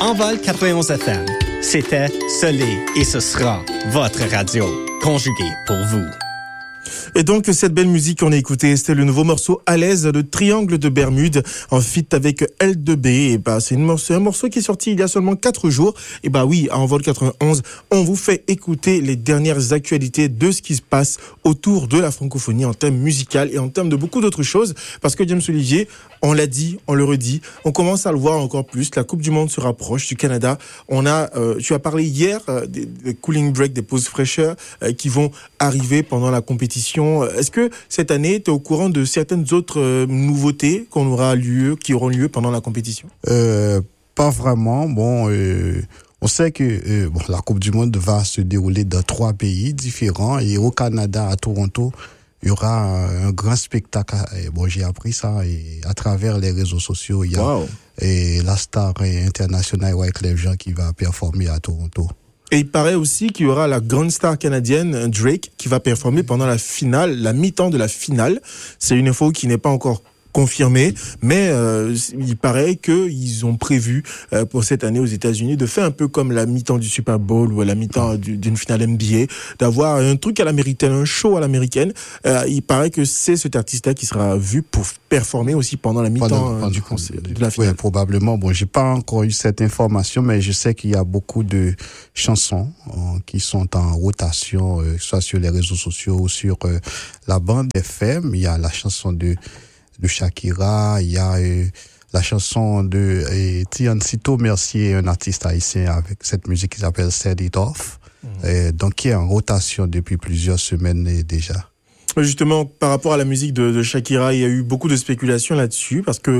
Envol 91 FM. C'était, ce l'est et ce sera votre radio, conjuguée pour vous. Et donc, cette belle musique qu'on a écoutée, c'était le nouveau morceau À l'aise de Triangle de Bermude en feat avec L2B. Et c'est un morceau qui est sorti il y a seulement 4 jours. Et oui, à Envol 91, on vous fait écouter les dernières actualités de ce qui se passe autour de la francophonie en termes musical et en termes de beaucoup d'autres choses. Parce que James Olivier, on l'a dit, on le redit, on commence à le voir encore plus. La Coupe du Monde se rapproche du Canada. Tu as parlé hier des cooling breaks, des pauses fraîcheurs qui vont arriver pendant la compétition. Est-ce que cette année, tu es au courant de certaines autres nouveautés qui auront lieu pendant la compétition? Pas vraiment. On sait que la Coupe du Monde va se dérouler dans 3 pays différents. Et au Canada, à Toronto, il y aura un grand spectacle. J'ai appris ça à travers les réseaux sociaux. Il y a la star internationale Wyclef Jean qui va performer à Toronto. Et il paraît aussi qu'il y aura la grande star canadienne Drake qui va performer pendant la finale, la mi-temps de la finale. C'est une info qui n'est pas encore confirmée, mais il paraît qu'ils ont prévu pour cette année aux États-Unis de faire un peu comme la mi-temps du Super Bowl ou la mi-temps d'une finale NBA, d'avoir un truc à l'américaine, un show à l'américaine. Il paraît que c'est cet artiste-là qui sera vu pour performer aussi pendant la mi-temps du concert, de la finale. Oui, probablement. J'ai pas encore eu cette information, mais je sais qu'il y a beaucoup de chansons qui sont en rotation, soit sur les réseaux sociaux ou sur la bande FM. Il y a la chanson de Shakira, il y a la chanson de Tiancito Mercier, un artiste haïtien avec cette musique qui s'appelle Set It Off, donc qui est en rotation depuis plusieurs semaines déjà. Justement, par rapport à la musique de Shakira, il y a eu beaucoup de spéculations là-dessus parce que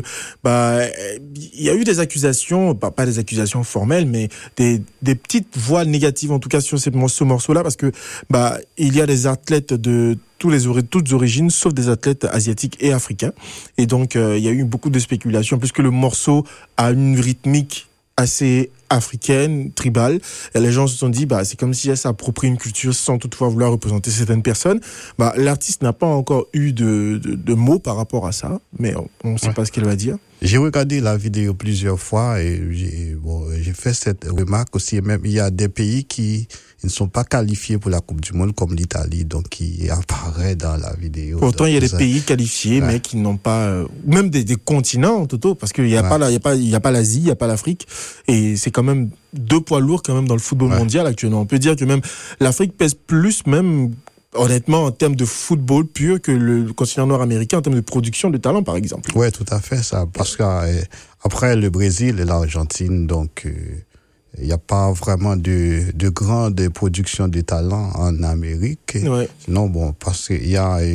il y a eu des accusations, pas des accusations formelles, mais des petites voix négatives en tout cas sur ce morceau-là parce que il y a des athlètes de toutes origines, sauf des athlètes asiatiques et africains. Et donc, il y a eu beaucoup de spéculations, puisque le morceau a une rythmique assez africaine, tribale. Et les gens se sont dit, c'est comme si elle s'approprie une culture sans toutefois vouloir représenter certaines personnes. L'artiste n'a pas encore eu de mots par rapport à ça, mais on ne sait pas ce qu'elle va dire. J'ai regardé la vidéo plusieurs fois et j'ai fait cette remarque aussi. Même il y a des pays qui ne sont pas qualifiés pour la Coupe du Monde, comme l'Italie, donc qui apparaît dans la vidéo. Pourtant, il y a des pays qualifiés, mais qui n'ont pas, même des continents, Toto, parce qu'il y a pas l'Asie, il y a pas l'Afrique, et c'est quand même 2 poids lourds quand même dans le football mondial actuellement. On peut dire que même l'Afrique pèse plus même, honnêtement, en termes de football pur que le continent nord-américain, en termes de production de talent, par exemple. Ouais, tout à fait, ça. Parce que après le Brésil et l'Argentine, donc, il n'y a pas vraiment de grande production de talent en Amérique. Ouais. Sinon, parce qu'il y a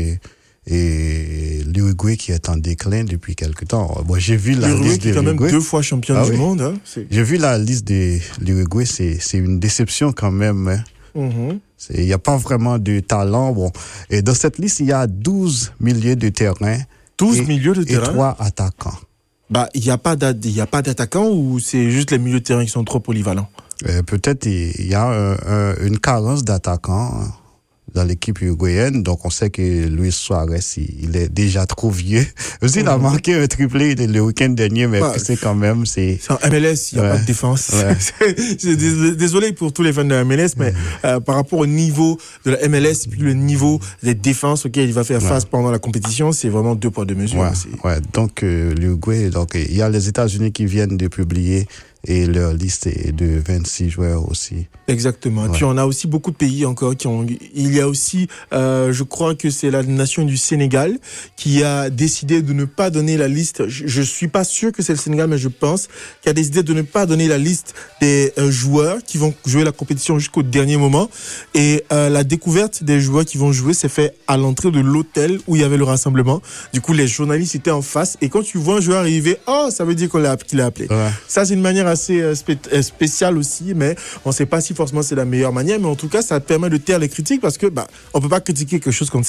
l'Uruguay qui est en déclin depuis quelque temps. J'ai vu la liste de l'Uruguay. L'Uruguay qui est quand même 2 fois champion du monde. Hein, J'ai vu la liste de l'Uruguay, c'est une déception quand même. Hein. Mm-hmm. Il n'y a pas vraiment de talent. Et dans cette liste, il y a 12 milieux de terrain. 12 milieux de terrain. Et 3 attaquants. Il n'y a pas d'attaquants ou c'est juste les milieux de terrain qui sont trop polyvalents? Peut-être il y a une carence d'attaquants dans l'équipe uruguayenne. Donc, on sait que Luis Suarez, il est déjà trop vieux. Aussi, il a marqué un triplé le week-end dernier, mais c'est quand même... C'est en MLS, il n'y a pas de défense. Ouais. Désolé pour tous les fans de la MLS, mais par rapport au niveau de la MLS et puis le niveau des défenses auxquelles il va faire face pendant la compétition, c'est vraiment 2 poids 2 mesures. Donc, l'Uruguay, il y a les États-Unis qui viennent de publier et leur liste est de 26 joueurs aussi. Exactement. Et puis on a aussi beaucoup de pays encore il y a aussi, je crois que c'est la nation du Sénégal qui a décidé de ne pas donner la liste. Je suis pas sûr que c'est le Sénégal, mais je pense qui a décidé de ne pas donner la liste des joueurs qui vont jouer la compétition jusqu'au dernier moment. Et la découverte des joueurs qui vont jouer s'est fait à l'entrée de l'hôtel où il y avait le rassemblement. Du coup, les journalistes étaient en face. Et quand tu vois un joueur arriver, ça veut dire qu'il l'a appelé. Ouais. Ça, c'est une manière assez spéciale aussi, mais on ne sait pas si forcément c'est la meilleure manière. Mais en tout cas, ça permet de taire les critiques parce que on peut pas critiquer quelque chose qu'on ne sait pas.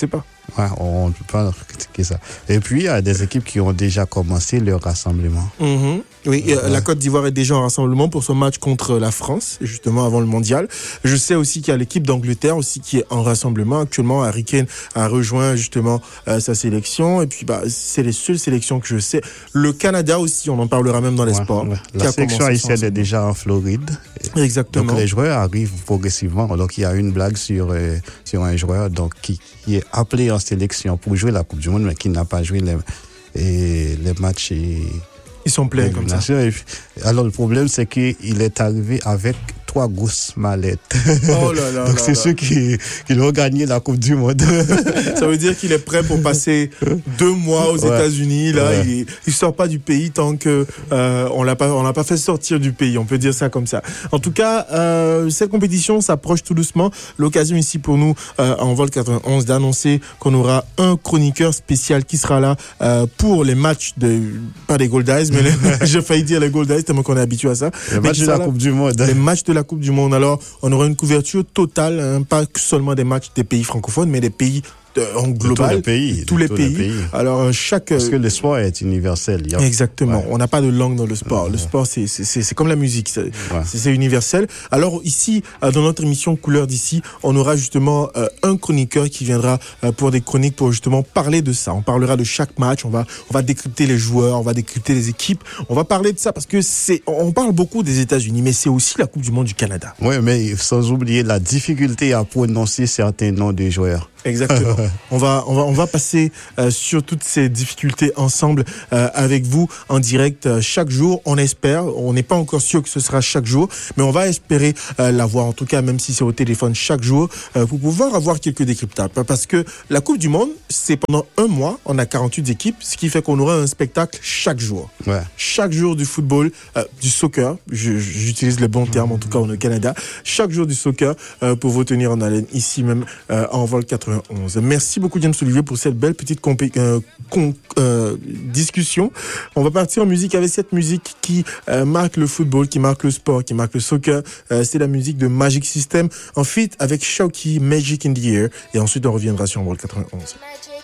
Ouais, on ne peut pas critiquer ça. Et puis, il y a des équipes qui ont déjà commencé leur rassemblement. Mm-hmm. Oui, la Côte d'Ivoire est déjà en rassemblement pour son match contre la France, justement avant le mondial. Je sais aussi qu'il y a l'équipe d'Angleterre aussi qui est en rassemblement. Actuellement, Harry Kane a rejoint justement sa sélection. Et puis, c'est les seules sélections que je sais. Le Canada aussi, on en parlera même dans les sports. Ouais. La sélection haïtienne est déjà en Floride. Exactement. Donc, les joueurs arrivent progressivement. Donc, il y a une blague sur un joueur qui est appelé en sélection pour jouer la Coupe du Monde, mais qui n'a pas joué les matchs. Ils sont pleins comme ça. Alors, le problème, c'est qu'il est arrivé avec 3 grosses mallettes. Oh là là. Donc, c'est ceux qui ont gagné la Coupe du Monde. Ça veut dire qu'il est prêt pour passer 2 mois aux États-Unis. Là, il sort pas du pays tant que on l'a pas fait sortir du pays. On peut dire ça comme ça. En tout cas, cette compétition s'approche tout doucement. L'occasion ici pour nous, en Vol 91, d'annoncer qu'on aura un chroniqueur spécial qui sera là pour les matchs pas des Gold Eyes, mais j'ai failli dire les Gold Eyes tellement qu'on est habitué à ça. Les matchs de la Coupe du Monde. Les matchs de la Coupe du Monde. Alors, on aura une couverture totale, pas seulement des matchs des pays francophones, mais des pays en global. Tous les pays. Alors, parce que le sport est universel. Exactement. Ouais. On n'a pas de langue dans le sport. Le sport, c'est comme la musique. C'est universel. Alors, ici, dans notre émission Couleur d'ici, on aura justement un chroniqueur qui viendra pour des chroniques pour justement parler de ça. On parlera de chaque match. On va décrypter les joueurs. On va décrypter les équipes. On va parler de ça parce que on parle beaucoup des États-Unis, mais c'est aussi la Coupe du Monde du Canada. Oui, mais sans oublier la difficulté à prononcer certains noms de joueurs. Exactement. On va passer sur toutes ces difficultés ensemble avec vous en direct chaque jour. On espère, on n'est pas encore sûr que ce sera chaque jour, mais on va espérer l'avoir, en tout cas même si c'est au téléphone chaque jour, pour pouvoir avoir quelques décryptages. Parce que la Coupe du Monde, c'est pendant 1 mois, on a 48 équipes, ce qui fait qu'on aura un spectacle chaque jour. Ouais. Chaque jour du football, du soccer, j'utilise le bon terme en tout cas au Canada, chaque jour du soccer pour vous tenir en haleine ici même en Vol 91. Merci beaucoup James Olivier pour cette belle petite discussion. On va partir en musique avec cette musique qui marque le football, qui marque le sport, qui marque le soccer. C'est la musique de Magic System en feat avec Shawky, Magic in the Air. Et ensuite on reviendra sur Vol 91.